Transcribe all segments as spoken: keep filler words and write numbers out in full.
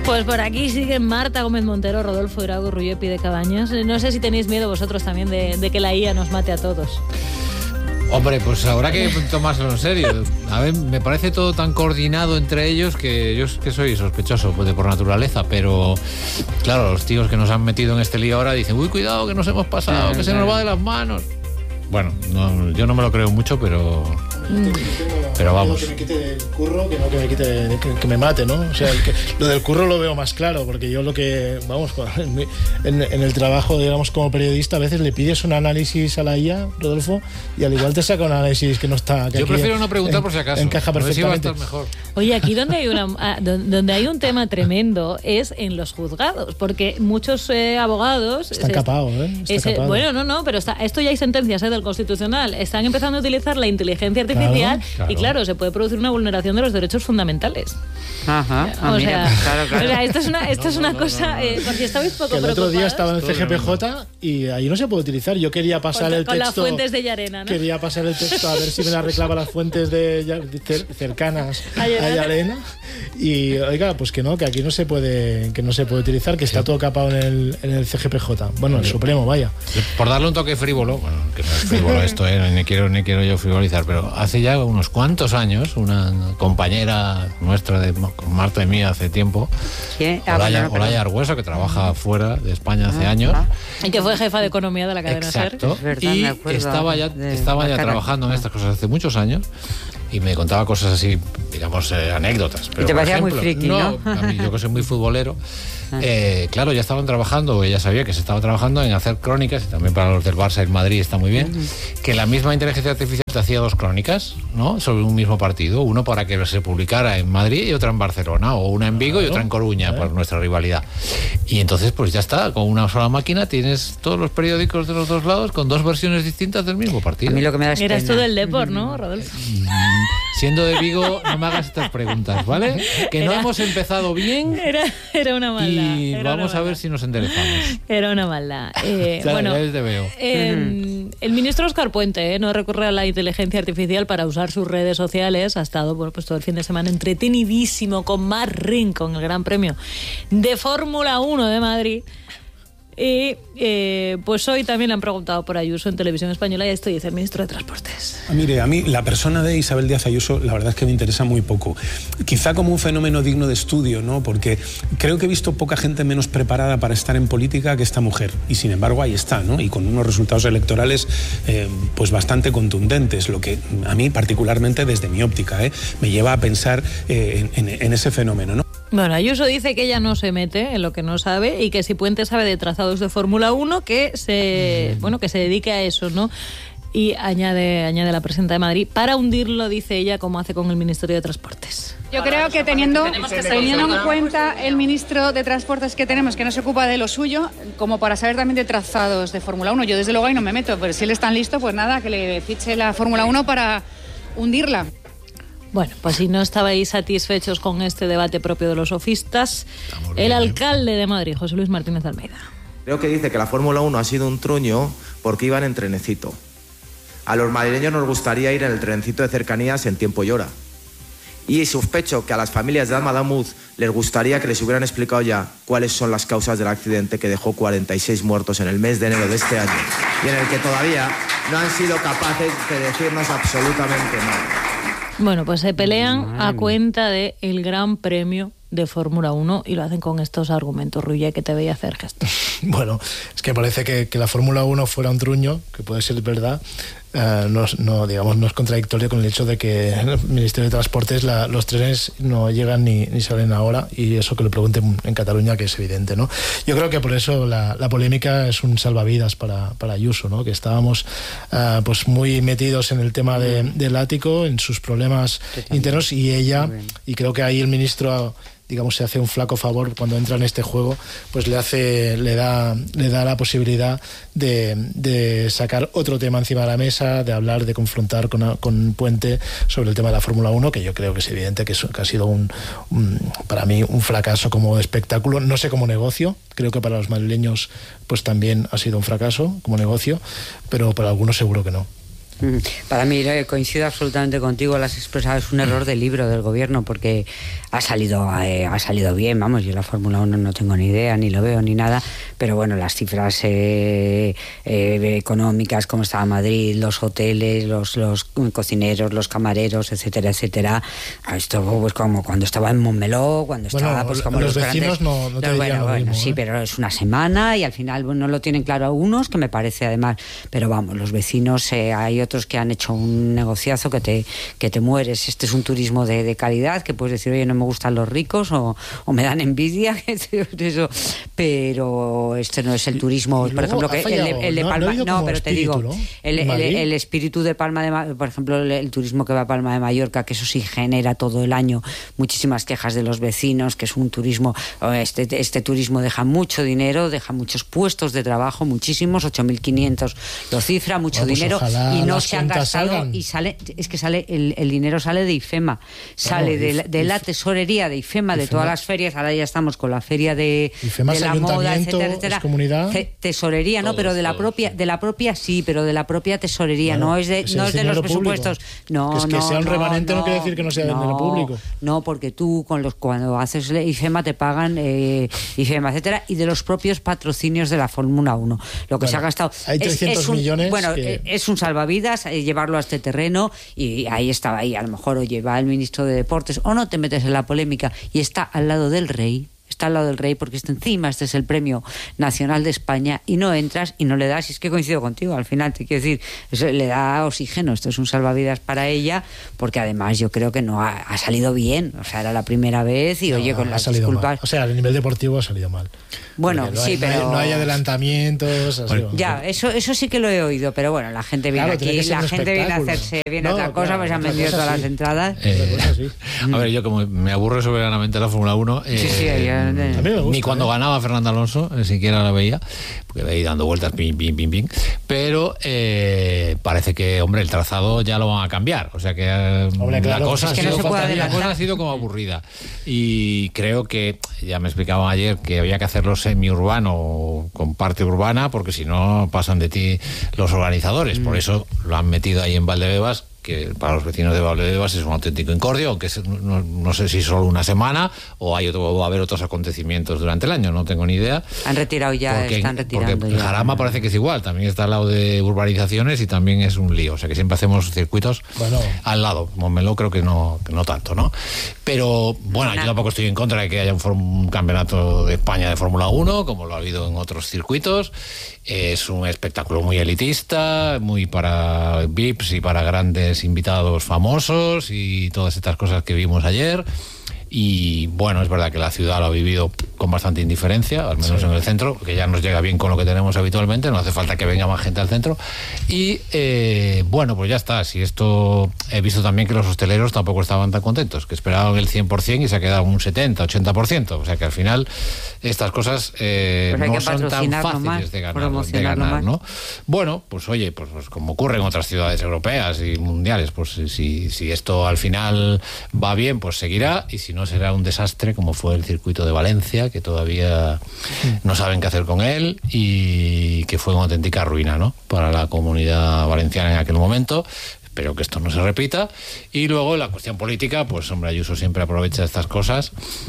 Pues por aquí siguen Marta Gómez Montero, Rodolfo Irago, Rullepi de Cabañas. No sé si tenéis miedo vosotros también de, de que la I A nos mate a todos. Hombre, pues habrá que tomárselo en serio. A ver, me parece todo tan coordinado entre ellos que yo es que soy sospechoso pues, de por naturaleza, pero claro, los tíos que nos han metido en este lío ahora dicen, uy, cuidado, que nos hemos pasado, que se nos va de las manos. Bueno, no, yo no me lo creo mucho, pero... Pero vamos. Que me quite el curro, que no que me quite, que, que me mate, ¿no? O sea, el que, lo del curro lo veo más claro, porque yo lo que, vamos, en, en el trabajo, digamos, como periodista, a veces le pides un análisis a la I A, Rodolfo, y al igual te saca un análisis que no está... Que yo prefiero en, no preguntar por si acaso. Encaja perfectamente. A ver si va a estar mejor. Oye, aquí donde hay, una, donde hay un tema tremendo es en los juzgados, porque muchos eh, abogados... Están capados, ¿eh? Está ese, capado. Bueno, no, no, pero está, esto ya hay sentencias ¿eh? del Constitucional. Están empezando a utilizar la inteligencia artificial Claro, claro. y claro, se puede producir una vulneración de los derechos fundamentales. Ajá, o, mira, sea, claro, claro. o sea, esto es una, esto no, es una no, cosa... no, no. Eh, porque estabais poco Que el otro día preocupados. estaba en el C G P J y ahí no se puede utilizar. Yo quería pasar con, el con texto... las fuentes de Llarena, ¿no? Quería pasar el texto a ver si me la reclama las fuentes de, de cer, cercanas a Llarena. Y oiga, pues que no, que aquí no se puede, que no se puede utilizar, que está sí. todo capado en el, en el C G P J. Bueno, el Supremo, vaya. Por darle un toque frívolo, bueno, que no es frívolo esto, ¿eh? ni quiero ni quiero yo frivolizar, pero hace ya unos cuantos años, una compañera nuestra de Marta y mía hace tiempo, Olaya, Olaya Argüeso, que trabaja fuera de España hace ah, años. Ah. Y que fue jefa de economía de la cadena Exacto. SER. Exacto. Y estaba ya, estaba ya trabajando en estas cosas hace muchos años. Y me contaba cosas así, digamos, eh, anécdotas. Pero, y te parecía ejemplo, muy friki, ¿no? No, a mí, yo que soy muy futbolero, eh, claro, ya estaban trabajando, ella sabía que se estaba trabajando en hacer crónicas, y también para los del Barça y el Madrid está muy bien, uh-huh. que la misma inteligencia artificial te hacía dos crónicas, ¿no? Sobre un mismo partido, uno para que se publicara en Madrid y otra en Barcelona, o una en Vigo claro. y otra en Coruña, ¿Eh? por nuestra rivalidad. Y entonces, pues ya está, con una sola máquina tienes todos los periódicos de los dos lados con dos versiones distintas del mismo partido. A mí lo que me da Eras tú del Depor, ¿no, Rodolfo? Siendo de Vigo, no me hagas estas preguntas, ¿vale? Que no era, hemos empezado bien. Era, era una maldad. Y era vamos una a ver maldad. si nos enderezamos. Era una maldad. Eh, claro, bueno, ya te veo. Eh, el ministro Óscar Puente eh, no recurre a la inteligencia artificial para usar sus redes sociales. Ha estado bueno, pues todo el fin de semana entretenidísimo con Marc Ring, con el Gran Premio de Fórmula uno de Madrid. Y eh, pues hoy también le han preguntado por Ayuso en Televisión Española y esto dice el ministro de Transportes. Mire, a mí la persona de Isabel Díaz Ayuso la verdad es que me interesa muy poco. Quizá como un fenómeno digno de estudio, ¿no? Porque creo que he visto poca gente menos preparada para estar en política que esta mujer. Y sin embargo ahí está, ¿no? Y con unos resultados electorales eh, pues bastante contundentes, lo que a mí particularmente desde mi óptica ¿eh? me lleva a pensar eh, en, en, en ese fenómeno, ¿no? Bueno, Ayuso dice que ella no se mete en lo que no sabe y que si Puente sabe de trazados de Fórmula uno, que se, bueno, que se dedique a eso, ¿no? Y añade, añade la presidenta de Madrid, para hundirlo, dice ella, como hace con el Ministerio de Transportes. Yo creo que teniendo, teniendo en cuenta el ministro de Transportes que tenemos, que no se ocupa de lo suyo, como para saber también de trazados de Fórmula uno, yo desde luego ahí no me meto, pero si él es tan listo, pues nada, que le fiche la Fórmula uno para hundirla. Bueno, pues si no estabais satisfechos con este debate propio de los sofistas, el alcalde de Madrid, José Luis Martínez de Almeida. Creo que dice que la Fórmula uno ha sido un truño porque iban en trenecito. A los madrileños nos gustaría ir en el trenecito de cercanías en tiempo y hora. Y sospecho que a las familias de Almadamuz les gustaría que les hubieran explicado ya cuáles son las causas del accidente que dejó cuarenta y seis muertos en el mes de enero de este año y en el que todavía no han sido capaces de decirnos absolutamente nada. Bueno, pues se pelean a cuenta del Gran Premio de Fórmula uno y lo hacen con estos argumentos. Rulle, que te veía hacer gestos. Bueno, es que parece que, que la Fórmula uno fuera un truño, que puede ser verdad, uh, no, no, digamos, no es contradictorio con el hecho de que en el Ministerio de Transportes la, los trenes no llegan ni, ni salen ahora, y eso que lo pregunten en Cataluña, que es evidente, ¿no? Yo creo que por eso la, la polémica es un salvavidas para, para Ayuso, ¿no? Que estábamos uh, pues muy metidos en el tema de, del ático, en sus problemas internos, y ella, y creo que ahí el ministro, digamos, se hace un flaco favor cuando entra en este juego, pues le hace, le da, le da la posibilidad de, de sacar otro tema encima de la mesa, de hablar, de confrontar con, con Puente sobre el tema de la Fórmula uno, que yo creo que es evidente que, es, que ha sido un, un, para mí, un fracaso como espectáculo, no sé, como negocio. Creo que para los madrileños pues también ha sido un fracaso como negocio, pero para algunos seguro que no. Para mí, coincido absolutamente contigo, lo has expresado, es un error del libro del gobierno, porque ha salido eh, ha salido bien, vamos, yo la Fórmula uno no tengo ni idea, ni lo veo, ni nada, pero bueno, las cifras eh, eh, económicas, cómo estaba Madrid, los hoteles, los, los cocineros, los camareros, etcétera, etcétera, esto pues como cuando estaba en Montmeló, cuando bueno, estaba pues como los, los vecinos grandes, no, no te los, dirían bueno, lo bueno, mismo, sí, ¿eh? pero es una semana y al final bueno, no lo tienen claro algunos, que me parece además, pero vamos, los vecinos, eh, hay otros que han hecho un negociazo que te, que te mueres. Este es un turismo de, de calidad, que puedes decir, oye, no me gustan los ricos o, o me dan envidia, eso, pero este no es el turismo, por ejemplo, que el, el, el de Palma, no, no pero te digo, ¿no? el, el, el espíritu de Palma de, por ejemplo, el, el turismo que va a Palma de Mallorca, que eso sí genera todo el año muchísimas quejas de los vecinos, que es un turismo, este, este turismo deja mucho dinero, deja muchos puestos de trabajo, muchísimos, ocho mil quinientos lo cifra, mucho no, pues dinero, y no se han gastado, salgan. y sale, es que sale, el, el dinero sale de IFEMA, sale claro, de, la, de la tesorería de IFEMA, de IFEMA, todas las ferias, ahora ya estamos con la feria de, de la moda, etcétera, etcétera. Comunidad, tesorería, todos, no, pero de la todos, propia, sí. de la propia sí, pero de la propia tesorería, bueno, no es de, no es de los presupuestos, no, que es que no, sea un no, remanente no, no quiere decir que no sea no, de dinero público. No, porque tú con los cuando haces IFEMA te pagan eh, IFEMA, etcétera, y de los propios patrocinios de la Fórmula uno. Lo que bueno, se ha gastado hay trescientos es, es un, millones. Bueno, que... es un salvavidas eh, llevarlo a este terreno, y ahí estaba ahí, a lo mejor, oye, va el ministro de Deportes, o no te metes en la polémica, y está al lado del rey. Está al lado del rey porque está encima, este es el premio nacional de España, y no entras y no le das, y es que coincido contigo, al final te quiero decir, eso le da oxígeno, esto es un salvavidas para ella, porque además yo creo que no ha, ha salido bien, o sea, era la primera vez y no, oye, con las disculpas... Mal. O sea, a nivel deportivo ha salido mal. Bueno, no sí, hay, pero... No hay, no hay adelantamientos... Bueno, ya, eso eso sí que lo he oído, pero bueno, la gente viene claro, aquí, la gente viene a hacerse bien no, otra cosa, claro, pues han otra vendido todas sí. las entradas. Eh, sí. A ver, yo como me aburre soberanamente la Fórmula uno, eh, Sí, sí, yo- A mí me gusta, ni cuando ¿eh? ganaba Fernando Alonso, ni siquiera la veía, porque ahí dando vueltas, pim, pim, pim, pim. Pero eh, parece que, hombre, el trazado ya lo van a cambiar. O sea que eh, Hombre, claro, la, cosa es ha que sido, no se puede la adelantar. cosa ha sido como aburrida. Y creo que, ya me explicaban ayer, que había que hacerlo semiurbano con parte urbana, porque si no pasan de ti los organizadores. Mm. Por eso lo han metido ahí en Valdebebas, que para los vecinos de Valdebebas es un auténtico incordio, aunque no, no sé si solo una semana o hay otro, va a haber otros acontecimientos durante el año, no tengo ni idea. Han retirado ya, porque, están retirando porque ya. Jarama parece que es igual, también está al lado de urbanizaciones y también es un lío, o sea que siempre hacemos circuitos bueno. al lado. Montmeló creo que no, que no tanto, ¿no? Pero bueno, yo tampoco estoy en contra de que haya un, un campeonato de España de Fórmula uno, como lo ha habido en otros circuitos. Es un espectáculo muy elitista, muy para V I Ps y para grandes invitados famosos y todas estas cosas que vimos ayer. Y bueno, es verdad que la ciudad lo ha vivido con bastante indiferencia, al menos sí. en el centro, que ya nos llega bien con lo que tenemos habitualmente, no hace falta que venga más gente al centro. Y eh, bueno, pues ya está. Si esto, he visto también que los hosteleros tampoco estaban tan contentos, que esperaban el cien por ciento y se ha quedado un setenta, ochenta por ciento. O sea que al final estas cosas eh, no son tan fáciles más, de ganar, de ganar ¿no? Bueno, pues oye, pues, pues como ocurre en otras ciudades europeas y mundiales, pues si, si esto al final va bien, pues seguirá, y si no será un desastre como fue el circuito de Valencia, que todavía no saben qué hacer con él y que fue una auténtica ruina, ¿no?, para la comunidad valenciana en aquel momento. Espero que esto no se repita. Y luego la cuestión política, pues hombre, Ayuso siempre aprovecha estas cosas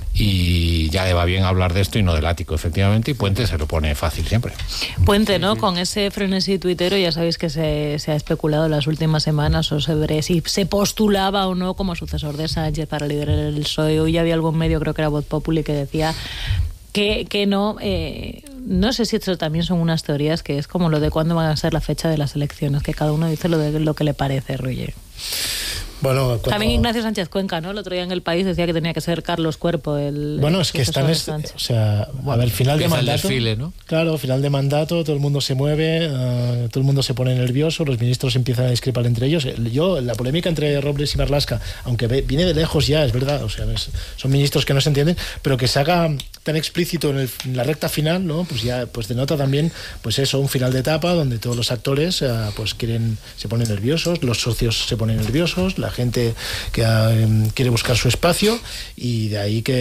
y ya le va bien hablar de esto y no del ático, efectivamente, y Puente se lo pone fácil siempre. Puente, ¿no? Con ese frenesí tuitero, ya sabéis que se, se ha especulado en las últimas semanas o sobre si se postulaba o no como sucesor de Sánchez para liderar el P S O E. Hoy había algún medio, creo que era Voz Populi, que decía que, que no... Eh, no sé si esto también son unas teorías, que es como lo de cuándo van a ser la fecha de las elecciones, que cada uno dice lo de lo que le parece, Roger. Bueno, cuando... También Ignacio Sánchez Cuenca, ¿no? El otro día en El País decía que tenía que ser Carlos Cuerpo el... Bueno, el es que están... Es, o sea, bueno, a ver, final de mandato... El desfile, ¿no? Claro, final de mandato, todo el mundo se mueve, uh, todo el mundo se pone nervioso, los ministros empiezan a discrepar entre ellos. Yo, la polémica entre Robles y Marlaska, aunque ve, viene de lejos ya, es verdad, o sea, es, son ministros que no se entienden, pero que se haga tan explícito en, el, en la recta final, ¿no? Pues ya pues denota también, pues eso, un final de etapa donde todos los actores uh, pues quieren, se ponen nerviosos, los socios se ponen nerviosos, la gente que uh, quiere buscar su espacio, y de ahí que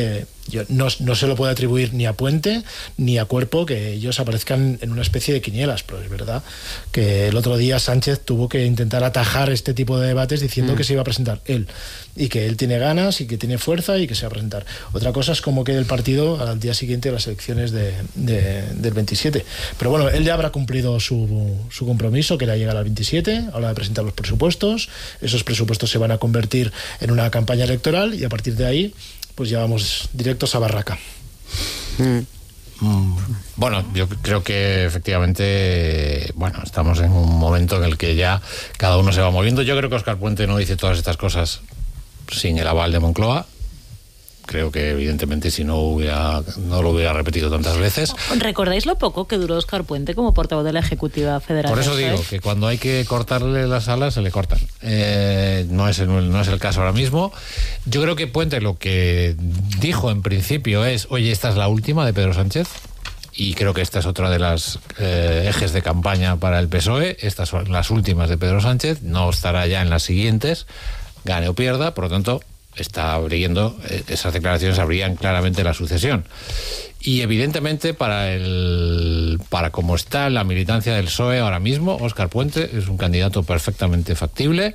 Yo, no, no se lo puede atribuir ni a Puente ni a Cuerpo que ellos aparezcan en una especie de quinielas, pero es verdad que el otro día Sánchez tuvo que intentar atajar este tipo de debates diciendo mm. que se iba a presentar él y que él tiene ganas y que tiene fuerza y que se va a presentar. Otra cosa es cómo quede el partido al día siguiente de las elecciones de, de, del veintisiete. Pero bueno, él ya habrá cumplido su, su compromiso, que era llegar al veintisiete, a la hora de presentar los presupuestos. Esos presupuestos se van a convertir en una campaña electoral y a partir de ahí pues ya vamos directos a barraca. Mm. Mm. Bueno, yo creo que efectivamente, bueno, estamos en un momento en el que ya cada uno se va moviendo. Yo creo que Óscar Puente no dice todas estas cosas sin el aval de Moncloa. Creo que evidentemente si no hubiera no lo hubiera repetido tantas veces. ¿Recordáis lo poco que duró Óscar Puente como portavoz de la Ejecutiva Federal? Por eso digo que cuando hay que cortarle las alas se le cortan. Eh, no es el, no es el caso ahora mismo. Yo creo que Puente lo que dijo en principio es: oye, esta es la última de Pedro Sánchez. Y creo que esta es otra de las eh, ejes de campaña para el P S O E. Estas son las últimas de Pedro Sánchez. No estará ya en las siguientes, gane o pierda. Por lo tanto, está abriendo, esas declaraciones abrían claramente la sucesión. Y evidentemente para el para como está la militancia del P S O E ahora mismo, Óscar Puente es un candidato perfectamente factible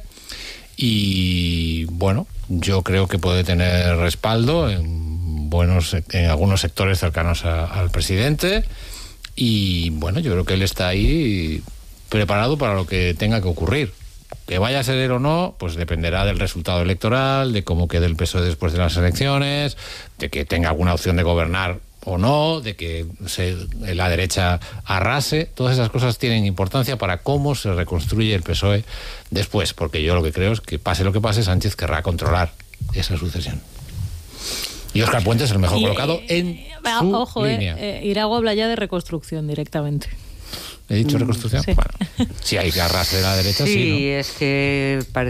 y bueno, yo creo que puede tener respaldo en buenos en algunos sectores cercanos a, al presidente y bueno, yo creo que él está ahí preparado para lo que tenga que ocurrir. Que vaya a ser él o no, pues dependerá del resultado electoral, de cómo quede el P S O E después de las elecciones, de que tenga alguna opción de gobernar o no, de que se, la derecha arrase. Todas esas cosas tienen importancia para cómo se reconstruye el P S O E después, porque yo lo que creo es que pase lo que pase, Sánchez querrá controlar esa sucesión. Y Óscar Puente es el mejor y, colocado en eh, su ojo, línea. Eh, eh, Irago habla ya de reconstrucción directamente. ¿He dicho reconstrucción? Sí. Bueno, si hay que arrasar de la derecha, sí, sí, ¿no? Es que parece